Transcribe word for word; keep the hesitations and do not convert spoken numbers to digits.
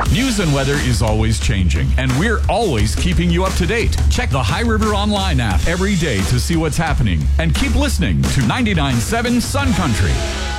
News and weather is always changing, and we're always keeping you up to date. Check the High River Online app every day to see what's happening, and keep listening to ninety-nine point seven Sun Country.